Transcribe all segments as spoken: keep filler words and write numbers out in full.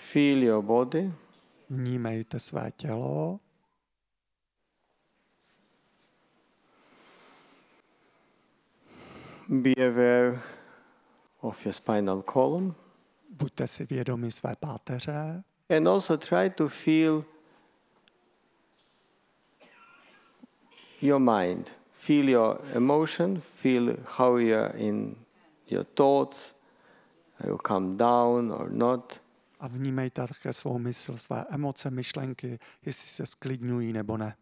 Feel your body. Vnímejte své tělo. Be aware of your spinal column. Buďte si vědomi své páteře. And also try to feel your mind. Feel your emotion. Feel how you are in your thoughts. You come down or not. A vnímejte také svou mysl, své emoce, myšlenky, jestli se sklidňují nebo ne.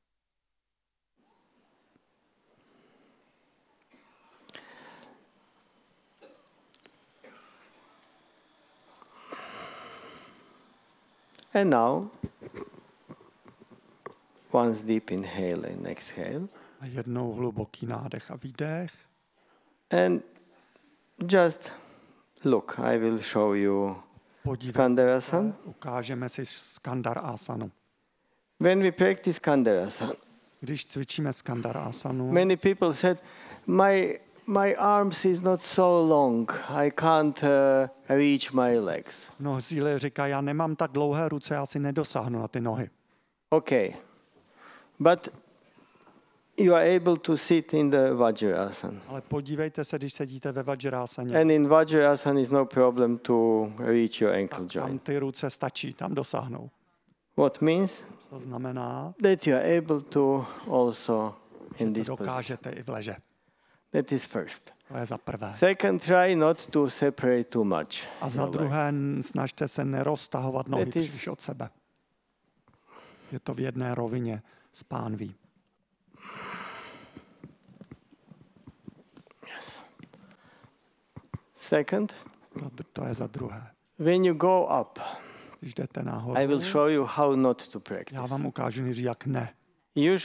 And now, once deep inhale and exhale. A jednou hluboký nádech a výdech. And just look, I will show you Skandasana. Ukážeme si Skandarasanu. When we practice Skandasana, když cvičíme Skandarasanu, many people said, my my arms is not so long, I can't uh, reach my legs. Mnozí lidé říkají, já nemám tak dlouhé ruce, já si nedosáhnu na ty nohy. Okay, but you are able to sit in the Vajrasana. Ale podívejte se, když sedíte ve Vajrasaně. And in Vajrasana is no problem to reach your ankle joint. Tam ty ruce stačí, tam dosáhnou. What means? To znamená, that you are able to also in že this to position. dokážete i v leže. That is first. To je za prvé. Second, try not to separate too much. A za druhé, snažte se neroztahovat nohy That is- příliš od sebe. Je to v jedné rovině s pánví. Yes. Second, Za dr- To je za druhé. when you go up, Když jdete nahoru, I will show you how not to practice. já vám ukážu nejdřív, jak ne. Usually